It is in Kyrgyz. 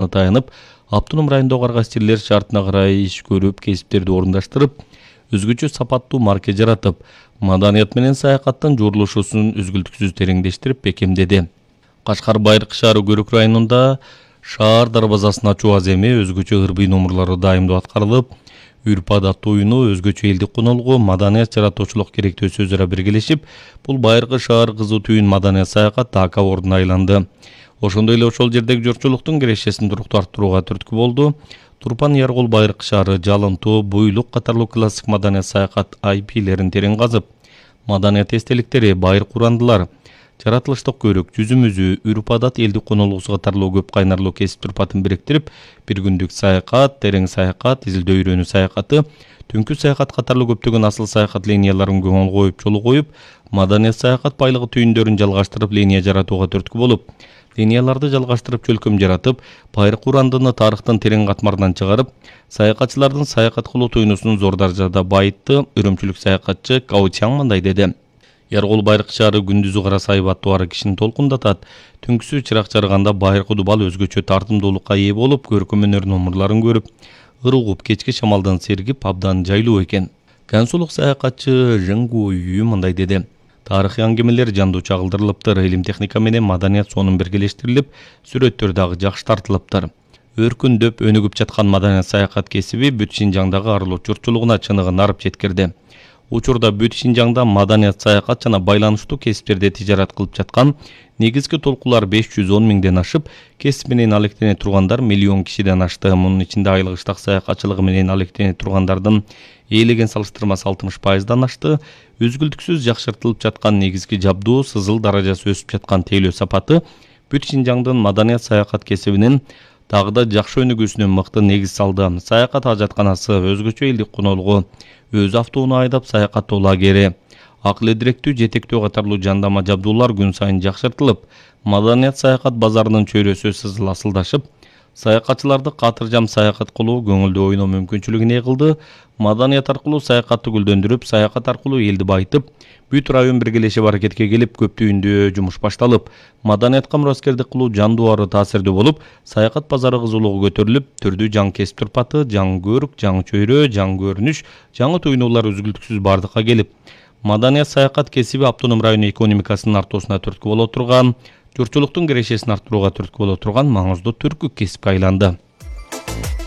талабына таянып, автоном райондогу аргасчилер шартына карай иш көрүп, кесиптерди орундаштырып, өзгөчө сапаттуу марке жаратып, маданият менен саякаттын журулушусун үзгүлтүксүз тереңдештирип бекемдеди. Кашкар Байыркы шаары Көрөк районунда шаар дарбазасын ачуу аземи өзгөчө ырбый номурлары дайымдуу аткарылып, үрп-адат оюну, өзгөчө элдик конолгу, маданият жаратуучулук керектөөсү өзара биргелешип, бул Байыркы шаар кызуу түйүн маданият саякат АК ордуна айланды. Ошондой эле ошол жердеги журтчулуктун кирешесин туруктуу арттырууга түрткү болду. Турпан Яргол Байыркы шаары Жалынтуу, Буйлук катарлуу классик маданият саякат IP-лерин терең казып, маданият эстеликтери, байыркы урандылар, жаратылыштык көрүк, жүзүмүзү, үрп-адат, элдик конолугубуз катарлуу көп кайнарлуу кесип турпатын бириктирип, бир күндүк саякат, терең саякат, изилдөө үйрөнүү саякаты, түнкү саякат катарлуу көптөгөн асыл саякат линияларын көңүл коюп, жолу коюп, маданият саякат байлыгы түйүндөрүн жалгаштырып, линия жаратууга түрткү болуп, линияларды жалгаштырып чөлкөм жаратып, байыркы урандыны тарыхтын терең катмарынан чыгарып, саякатчылардын саякат кылуу туюнусун зор даражада байытты. Үрөмчүлүк саякатчы Кау Чаң мындай деди: Яргол Байыркы шаары күндүзү кара сайып аттуу кишини толкундатат. Түнкүсү чырак чарганда байыркы дубал өзгөчө тартымдуулукка ээ болуп, көркөм өнөр номурларын көрүп, ыр угуп, кечки шамалдан сергип, абдан жайлуу экен. Кансулук саякатчы Жыңгу Үй мындай деди: тарыхый аңгемелер жандуу чагылдырылыптыр, илим техника менен маданият сонун биргелештирилип, сүрөттөр дагы жакшы тартылыптыр. Өркүндөп, өнүгүп жаткан маданият саякат кесиби бүт Шинжаңдагы арылуу журтчулугуна чыныгын арып жеткирди. Учурда бүт Шинжаңда маданият саякат жана байланыштуу кесиптерде тижарат кылып жаткан негизги толкулар 510 миңден ашып, кесип менен алектене тургандар 1 миллион кишиден ашты. Мунун ичинде айлык ыштак саякатчылыгы менен алектене тургандардын ээлеген салыштырмасы 60%дан ашты. Өзгүлтүксүз жакшыртылып жаткан негизги жабдуу, сызыл даражасы өсүп жаткан тейлөө сапаты бүт Шинжаңдын маданият саякат кесибинин дагы да жакшы өнүгүүсүнө мыкты негиз салды. Саякат ажатканасы, өзгөчө элдик конолгу, өз автоуну айдап саякаттоо лагери, акыл эдиректүү жетектөө катарлуу жандама жабдуулар күн сайын жакшыртылып, маданият саякат базарынын чөйрөсү сызыл асылдашып, саякатчыларды катыржам саякат кылуу, көңүлдүү ойноо мүмкүнчүлүгүн ээ кылды. Маданият аркылуу саякатты гүлдөндүрүп, саякат аркылуу элди байытып, бүт район биргелешип аракетке келип, көп түйүндүү жумуш башталып, маданиятка мураскердик кылуу жандуу ары таасирдүү болуп, саякат базары кызуулугу көтөрүлүп, түрдүү жаңы кесип турпаты, жаңы көрүк, жаңы чөйрө, жаңы көрүнүш, жаңы туюнуулар үзгүлтүксүз бардыкка келип, маданият саякат кесиби автоном район экономикасынын артуусуна түрткү боло турган, журтчулуктун кирешесин арттырууга түрткү боло турган маңыздуу түркү кесипке айланды.